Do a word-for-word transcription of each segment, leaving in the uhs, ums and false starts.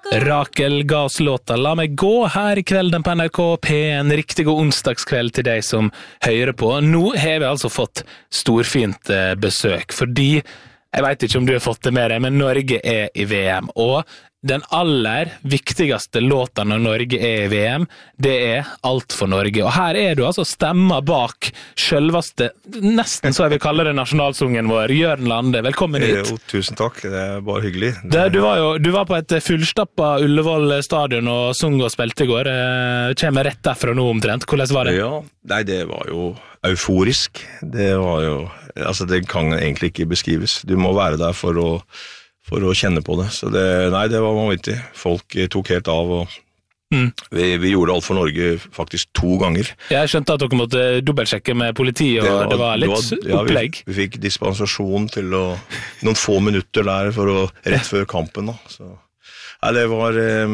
Rakel ga oss låta La meg gå her i kvelden på N R K P, en riktig god onsdagskveld til deg som hører på. Nå har vi altså fått storfint besøk, fordi, jeg vet ikke om du har fått det med deg, men Norge er i V M, og den aller viktigste låta når Norge er i V M, det er Alt for Norge. Og her er du altså stemmer bak selveste, nesten så jeg vil kalle det nasjonalsungen vår, Jørn Lande. Velkommen hit. Jo, tusen takk, det er bare hyggelig. Det, du, var jo, du var på et fullstappa Ullevål stadion og sung og spilte i går. Kjem rett derfra nå omtrent. Hvordan var det? Ja, nei, det var jo euforisk. Det var jo, altså det kan egentlig ikke beskrives. Du må være der for å for å kjenne på det. Så det, nei, det var vanvittig. Folk tok helt av, og mm. vi, vi gjorde Alt for Norge faktisk to ganger. Jeg skjønte at dere måtte dobbeltsjekke med politiet, og det var, det var litt det var, opplegg. Ja, vi, vi fikk dispensasjon til å, noen få minutter der for å, rett før kampen. Da. Så, nei, det var,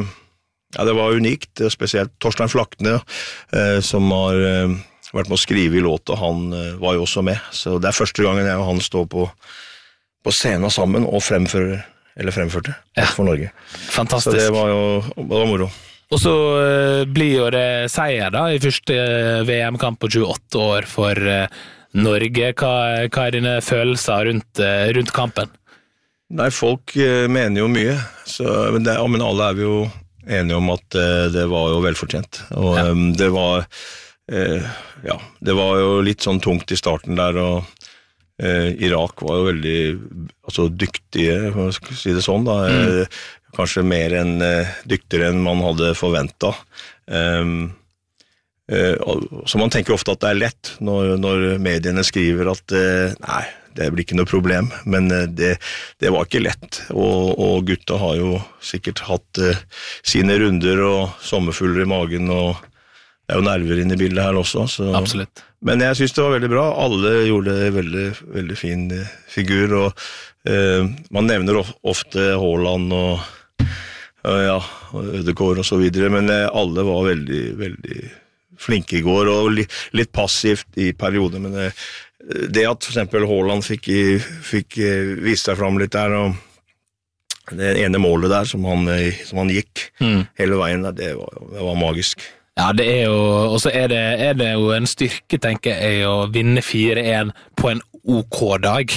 ja, det var unikt, spesielt Torstein Flakne, eh, som har eh, vært med å skrive i låta, han eh, var jo også med. Så det er første gangen jeg og han står på på scenen sammen og fremfører, eller fremførte, ja. For Norge. Fantastisk. Så det var jo det var moro. Og så uh, blir jo det seier da, i første V M-kamp på tjueåtte år for uh, Norge. Hva, hva er dine følelser rundt, uh, rundt kampen? Nei, folk uh, mener jo mye, så, men, det, men alle er vi jo enige om at uh, det var jo velfortjent. Og ja. um, det var, uh, ja, det var jo litt sånn tungt i starten der, og Eh, Irak var jo veldig altså, dyktige, hva skal jeg si det sånn da, mm. eh, kanskje mer enn eh, dyktigere enn man hadde forventet. Um, eh, så man tenker ofte at det er lett når, når mediene skriver at eh, nei, det blir ikke noe problem, men eh, det, det var ikke lett, og, og gutta har jo sikkert hatt eh, sine runder og sommerfugler i magen, og det er jo nerver inne i bildet her også. Så. Absolutt. Men jeg synes det var veldig bra. Alle gjorde veldig, veldig fin figur, og eh, man nevner ofte Haaland og, og, ja, og Ødegaard og så videre, men eh, alle var veldig, veldig flinke i går, og li, litt passivt i perioder, men eh, det at for eksempel Haaland fikk, i, fikk vise seg frem litt der, og det ene målet der som han, som han gikk mm. hele veien der, det var, det var magisk. Ja, det er jo, og så er det, er det jo en styrke, tenker jeg, å vinne fire en på en OK dag.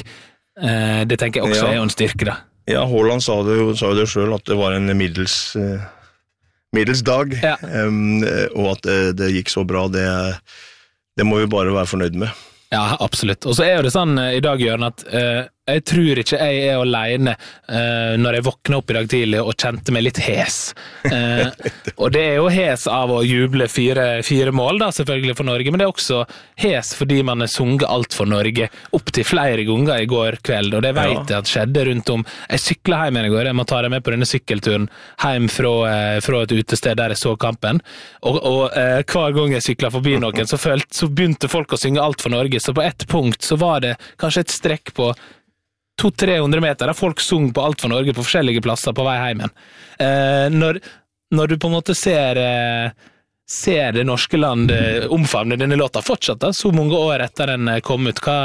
Eh, det tenker jeg også ja. Er jo en styrke, da. Ja, Haaland sa det jo, sa det selv at det var en middels, uh, middels dag, ja. um, og at det, det gikk så bra, det, det må vi bare være fornøyd med. Ja, absolutt. Og så er jo det sånn i dag, Jørn, at uh, jeg tror ikke jeg er alene uh, når jeg våkner opp i dag tidlig og kjente meg litt hes. Uh, og det er jo hes av å juble fire, fire mål, da, selvfølgelig for Norge, men det er også hes fordi man har sunget Alt for Norge opp til flere ganger i går kveld, og det vet ja. Jeg at skjedde rundt om. Jeg syklet hjem i går, jeg må ta deg med på denne sykkelturen hjem fra, uh, fra et utested der jeg så kampen, og, og uh, hver gang jeg syklet forbi noen, så, følte, så begynte folk å synge Alt for Norge, så på ett punkt så var det kanskje et strekk på to til tre hundre meter, der folk sung på Alt for Norge på forskjellige plasser på vei hjem. Eh, når, når du på en måte ser, eh, ser det norske land eh, omfavne denne låta fortsatt, da, så mange år etter den kom ut, hva,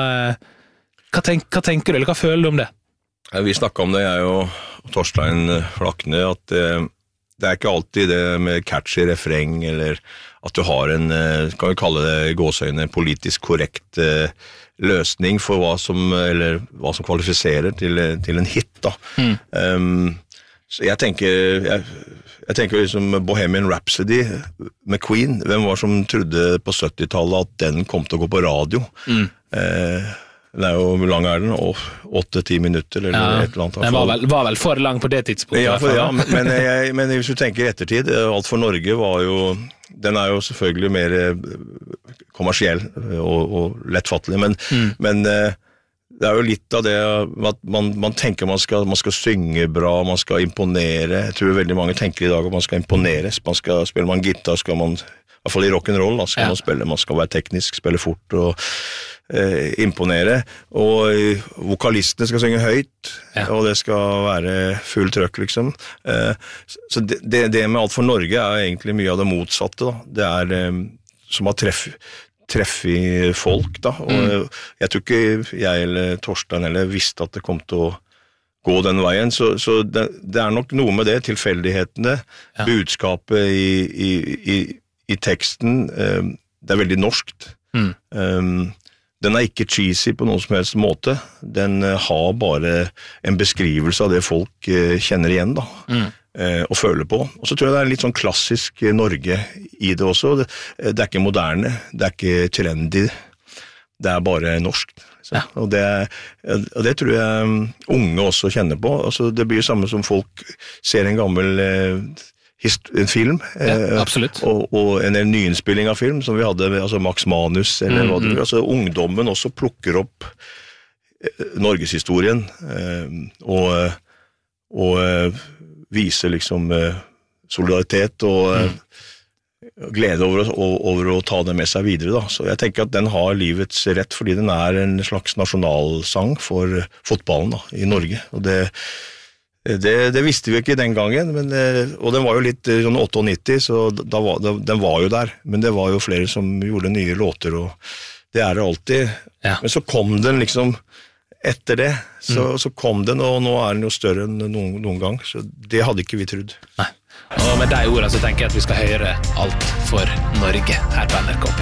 hva, tenk, hva tenker du, eller hva føler du om det? Ja, vi snakket om det, jeg og Torstein Flakne, at eh, det er ikke alltid det med catchy refreng, eller at du har en, kan vi kalle det gåsøyne, politisk korrekt eh, løsning for hva som, eller hva som kvalifiserer til, til en hit da. Mm. Um, så jeg tenker jeg, jeg tenker liksom Bohemian Rhapsody med Queen, hvem var som trodde på syttitallet at den kom til å gå på radio? Mm. Uh, det er jo, hvor lang er den? åtte-ti minutter eller ja, et eller annet. Den var vel, var vel for lang på det tidspunktet. Ja, for, ja men, men, jeg, men hvis du tenker ettertid, Alt for Norge var jo, den er jo selvfølgelig mer kommersiell og, og lettfattelig, men, mm. men det er jo litt av det at man, man tenker man skal, man skal synge bra, man skal imponere. Jeg tror veldig mange tenker i dag at man skal imponeres. Man skal, spiller man gitar, skal man, i hvert fall i rock'n'roll, da, skal ja. Man spille, man skal være teknisk, spille fort og eh, imponere. Og vokalistene skal synge høyt, ja. Og det skal være full trøkk, liksom. Eh, så det, det, det med Alt for Norge er egentlig mye av det motsatte, da. Det er eh, som har treff treffe folk da, og mm. jeg tror ikke jeg eller Torstein eller visste at det kom til å gå den veien, så, så det, det er nok noe med det, tilfeldighetene, ja. budskapet i, i, i, i teksten, um, det er veldig norskt. Mm. Um, den er ikke cheesy på noen som helst måte, den uh, har bare en beskrivelse av det folk uh, kjenner igjen da. Mm. Og føle på. Og så tror jeg det er en litt sånn klassisk Norge i det også. Det, det er ikke moderne, det er ikke trendy, det er bare norsk. Ja. Og, det, og det tror jeg unge også kjenner på. Altså, det blir samme som folk ser en gammel eh, hist- en film, ja, absolutt. Eh, og, og en nyinnspilling av film som vi hadde, altså Max Manus, eller mm, hva det, altså ungdommen også plukker opp eh, Norgeshistorien, eh, og, og vise liksom uh, solidaritet og uh, mm. glede over, over å ta det med seg videre. Da. Så jeg tenker at den har livets rett, fordi den er en slags nasjonalsang for fotballen da, i Norge. Og det, det, det visste vi ikke den gangen, men, uh, og den var jo litt sånn nittiåtte, så da var, da, den var jo der. Men det var jo flere som gjorde nye låter, og det er det alltid. Ja. Men så kom den liksom etter det, så, mm. så kom den, og nå er den jo større enn noen, noen gang, så det hadde ikke vi trodd. Nei. Og med de ordene så tenker jeg at vi skal høre Alt for Norge her på N R K P.